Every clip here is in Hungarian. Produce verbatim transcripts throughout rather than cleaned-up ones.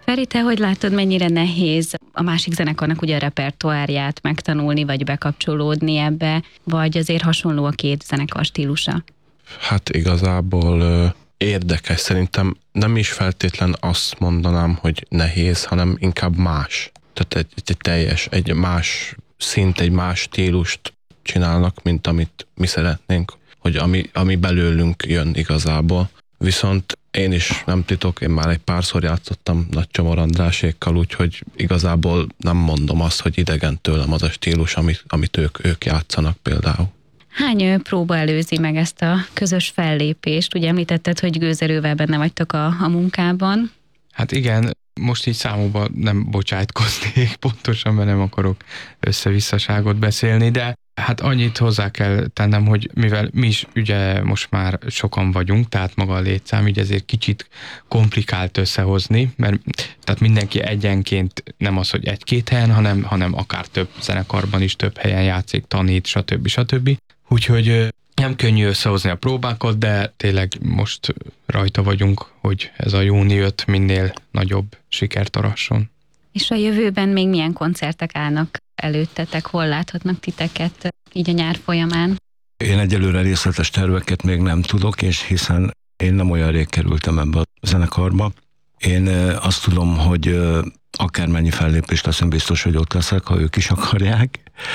Feri, te hogy látod, mennyire nehéz a másik zenekarnak ugye a repertoárját megtanulni, vagy bekapcsolódni ebbe, vagy azért hasonló a két zenekar stílusa? Hát igazából ö, érdekes, szerintem nem is feltétlen azt mondanám, hogy nehéz, hanem inkább más. Tehát egy, egy teljes, egy más szint, egy más stílust csinálnak, mint amit mi szeretnénk, hogy ami, ami belőlünk jön igazából. Viszont én is nem titok, én már egy párszor játszottam Nagy Csomor Andrásékkal, úgyhogy igazából nem mondom azt, hogy idegen tőlem az a stílus, amit, amit ők, ők játszanak például. Hány próba előzi meg ezt a közös fellépést? Ugye említetted, hogy gőzerővel benne vagytok a, a munkában. Hát igen, most így számúba nem bocsájtkoznék pontosan, mert nem akarok összevisszaságot beszélni, de hát annyit hozzá kell tennem, hogy mivel mi is ugye most már sokan vagyunk, tehát maga a létszám, így ezért kicsit komplikált összehozni, mert tehát mindenki egyenként nem az, hogy egy-két helyen, hanem, hanem akár több zenekarban is több helyen játszik, tanít, stb. stb. Úgyhogy nem könnyű összehozni a próbákat, de tényleg most rajta vagyunk, hogy ez a júni öt minél nagyobb sikert arasson. És a jövőben még milyen koncertek állnak előttetek, hol láthatnak titeket így a nyár folyamán? Én egyelőre részletes terveket még nem tudok, és hiszen én nem olyan rég kerültem ebbe a zenekarba. Én azt tudom, hogy akármennyi fellépést leszünk, biztos, hogy ott leszek, ha ők is akarják,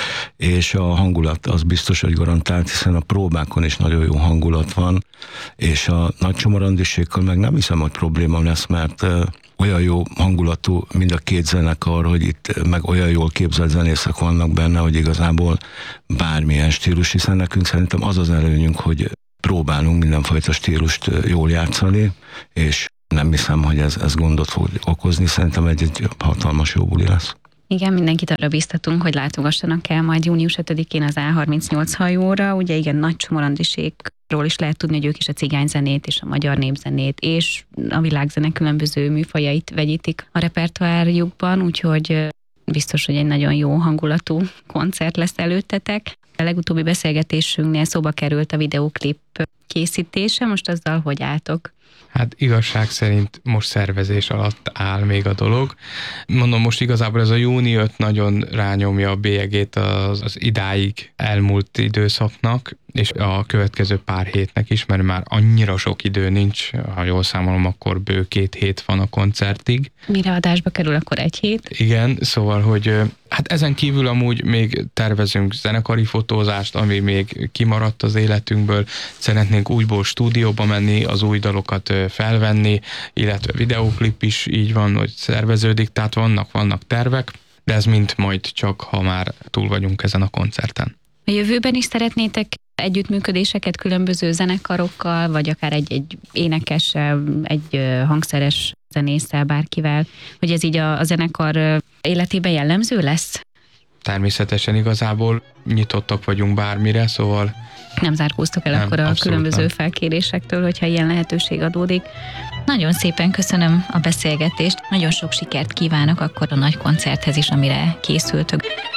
és a hangulat az biztos, hogy garantált, hiszen a próbákon is nagyon jó hangulat van, és a Nagy Csomor Andisékkal meg nem hiszem, hogy probléma lesz, mert olyan jó hangulatú mind a két zenekar, hogy itt meg olyan jól képzelt zenészek vannak benne, hogy igazából bármilyen stílus, hiszen nekünk szerintem az az előnyünk, hogy próbálunk mindenfajta stílust jól játszani, és nem hiszem, hogy ez, ez gondot fog okozni, szerintem egy, egy hatalmas jó buli lesz. Igen, mindenkit arra biztatunk, hogy látogassanak el majd június ötödikén az á harmincnyolc hajóra. Ugye igen, Nagy Csomor Andisékról is lehet tudni, hogy ők is a cigányzenét és a magyar népzenét és a világzene különböző műfajait vegyítik a repertoárjukban, úgyhogy biztos, hogy egy nagyon jó hangulatú koncert lesz előttetek. A legutóbbi beszélgetésünknél szóba került a videóklip készítése, most azzal hogy álltok? Hát igazság szerint most szervezés alatt áll még a dolog. Mondom, most igazából ez a júni öt nagyon rányomja a bélyegét az, az idáig elmúlt időszaknak, és a következő pár hétnek is, mert már annyira sok idő nincs, ha jól számolom, akkor bő két hét van a koncertig. Mire adásba kerül, akkor egy hét? Igen, szóval, hogy hát ezen kívül amúgy még tervezünk zenekari fotózást, ami még kimaradt az életünkből. Szeretnénk újból stúdióba menni, az új dalokat felvenni, illetve videóklip is így van, hogy szerveződik, tehát vannak, vannak tervek, de ez mind majd csak, ha már túl vagyunk ezen a koncerten. A jövőben is szeretnétek együttműködéseket különböző zenekarokkal, vagy akár egy-egy énekessel, egy hangszeres zenésszel, bárkivel, hogy ez így a, a zenekar életében jellemző lesz? Természetesen igazából nyitottak vagyunk bármire, szóval... Nem zárkóztok el nem, akkor a különböző nem. felkérésektől, hogyha ilyen lehetőség adódik. Nagyon szépen köszönöm a beszélgetést, nagyon sok sikert kívánok akkor a nagy koncerthez is, amire készültök.